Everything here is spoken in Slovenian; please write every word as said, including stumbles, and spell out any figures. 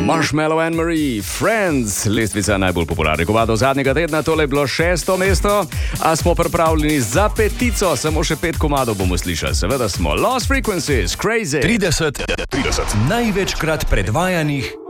Marshmallow and Marie, Friends, lestvica najbolj popularnih kommadov zadnjega tedna, tole je bilo šesto mesto, a smo pripravljeni za petico, samo še pet komadov bomo slišali. Seveda smo Lost Frequencies, Crazy. trideset, trideset največkrat predvajanih